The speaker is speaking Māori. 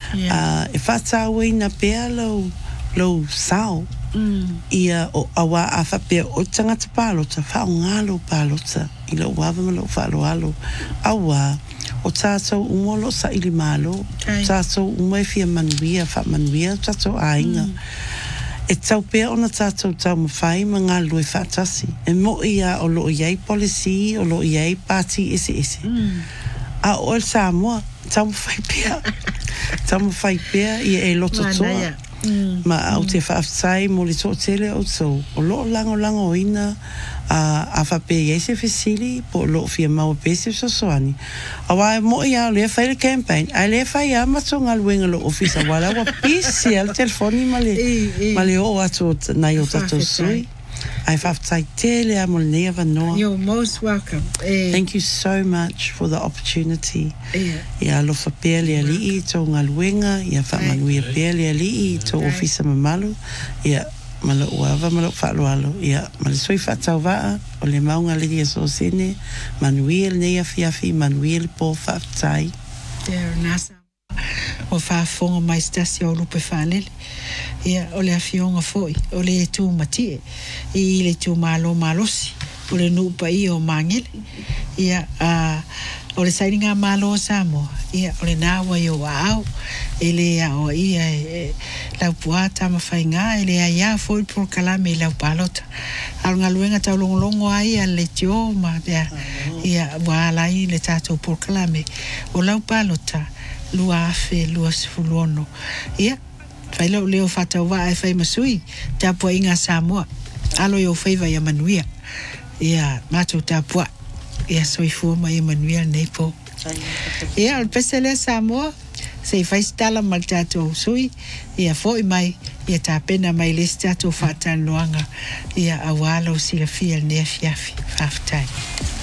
E whatauina pea lo sao. Ia o awa a whapea o tangata pālota, whaongalo pālota, I lo wawa malo whaaloalo. Awa, o tātou umolo sa ili malo, tātou umai fia manuia, wha tātou ainga. E tau pea ona tātou tau mawhai ma ngā lue whaatasi. E mo ia o loo iei polisi, o loo iei pāti ese. A o el Samoa, tau mawhai pea. Tau mawhai pea I e loto toa. Ma au te whaafitai mo le tō tele o tō. O loo lango ina a whape iei se whesili po loo fia maua pēsi soani. A wai mo ia lea whaile campaign. A lea whai a mato ngā luenga lo ofisa wala wa pisi al telefoni ma le o atu nai o tatou sui. Ai whaafitai tele a mo le nea wanoa. You're most welcome. Thank you so much for the opportunity. Ia alofa pea lea lii tō ngā luenga, ia whamanuia pea lea lii tō ofisa mamalu, ia malo uava malo whaaloalo, ia male soi whaatau waa, o le maunga liri a sosene, manuia le nea fiafi, manuia le pō whaafitai. There, nasa. O whaafonga mai stasi o lupe whaalele. Ia, o le awhionga foi, o le tū matie, I le tū malosi, o le nupa I o mangele. Ia, o le sairinga malo Samoa, ia, o le nāwa I o au, e le o ia lau puata mawhainga, e le ia foi por kalame I lau palota. Al ngā luenga tau longolongo ai a le tio, ma ia, wālai le tātou por kalame, o lau palota, lua afe, lua sifuluono. Ia, whailau leo whatau wa e whai masui, tāpua inga Samoa, alo i o whaiva I manuia. Ia, mātou tāpua, ia soifua mai I manuia nei po. Ia, al pesele Samoa, se whai stala mal tātou sui, ia foi mai, ia tāpena mai les tātou whātan loanga, ia awalo sila fia nea fiafi, whaftai.